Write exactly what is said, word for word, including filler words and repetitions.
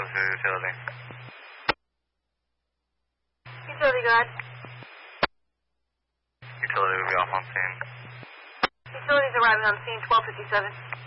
to utility. Utility, go ahead. Utility will be off on scene. Utility's arriving on scene, twelve fifty-seven.